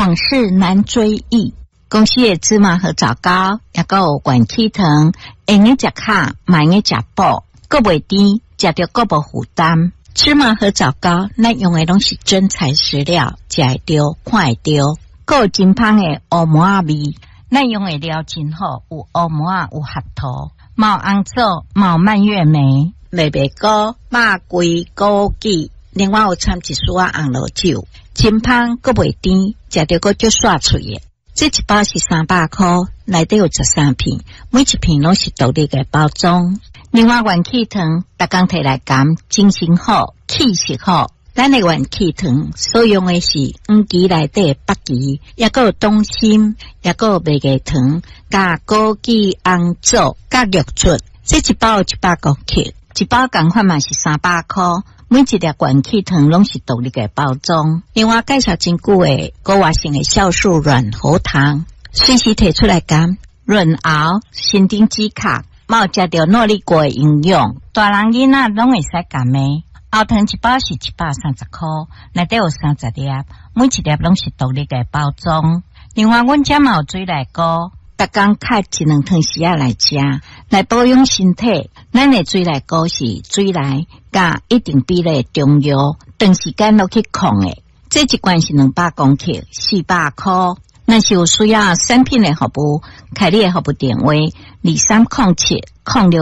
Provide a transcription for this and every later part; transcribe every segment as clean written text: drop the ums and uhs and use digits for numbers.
往事难追忆。公司的芝麻和枣糕，也有元气糖，会用吃卡，买用吃饱，个袂甜，吃着个无负担。芝麻和枣糕，咱用的拢是真材实料，食会着，看会着。个有真香的乌毛仔味，咱用的料真好，有乌毛仔，有核桃，毛红枣，毛蔓越莓，麦白糕，肉桂枸杞，另外有掺一丝红萝酒，真香，个袂甜，食着个足爽脆的。这一包是300块，内底有13片，每一片拢是独立的包装。另外元气糖，逐工摕来甘，精神好，气色好。咱的元气糖所用的是黄芪内底的北芪，也有冬参，也有麦芽糖，加枸杞、红枣，加绿竹。这一包有100公克，一包同款嘛是300块。每一粒元气糖拢是独立的包装。另外介绍真久的高活性的酵素软喉糖，随时摕出来甘，润喉、神经止卡，冇食到努力过的营养，大人囡仔拢会使甘的。喉糖一包是130块，内底有30粒，每一粒拢是独立的包装。另外，阮家嘛有水来糕，逐工开1-2汤匙仔来食，来保养身体。咱的水来糕是水来加一定比例中药，长时间落去控的。这一罐是200公克，400块。若是有需要产品的服务，开你的服务电话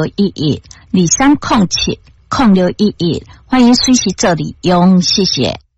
2307-0611，2307-0611，欢迎随时做利用，谢谢。